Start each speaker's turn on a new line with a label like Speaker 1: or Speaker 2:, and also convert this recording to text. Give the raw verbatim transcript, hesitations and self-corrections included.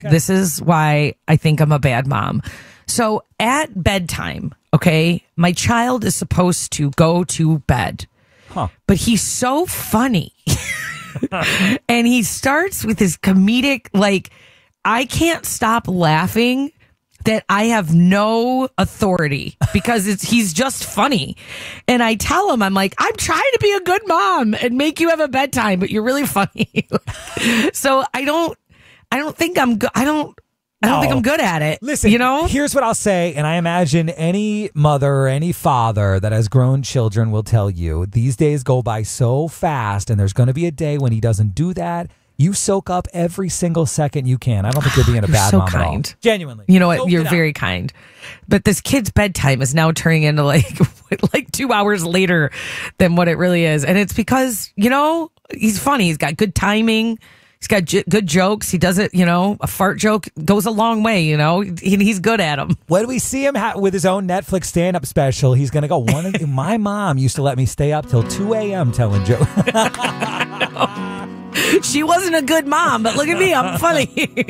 Speaker 1: This is why I think I'm a bad mom. So at bedtime, okay, my child is supposed to go to bed,
Speaker 2: huh.
Speaker 1: but he's so funny. And he starts with his comedic, like, I can't stop laughing that I have no authority because it's he's just funny. And I tell him, I'm like, I'm trying to be a good mom and make you have a bedtime, but you're really funny. So I don't, I don't think I'm good. I don't, I don't
Speaker 2: no.
Speaker 1: think I'm good at it.
Speaker 2: Listen,
Speaker 1: you know,
Speaker 2: here's what I'll say. And I imagine any mother or any father that has grown children will tell you these days go by so fast. And there's going to be a day when he doesn't do that. You soak up every single second you can. I don't think you're being a
Speaker 1: you're
Speaker 2: bad
Speaker 1: so
Speaker 2: mom
Speaker 1: kind.
Speaker 2: at all. Genuinely.
Speaker 1: You know what?
Speaker 2: Soak
Speaker 1: You're
Speaker 2: it up.
Speaker 1: very kind. But this kid's bedtime is now turning into like like two hours later than what it really is. And it's because, you know, he's funny. He's got good timing. He's got j- good jokes. He does it, you know, a fart joke goes a long way, you know. He, he's good at them.
Speaker 2: When we see him ha- with his own Netflix stand-up special, he's going to go, One of, my mom used to let me stay up till two a.m. telling jokes.
Speaker 1: She wasn't a good mom, but look at me, I'm funny.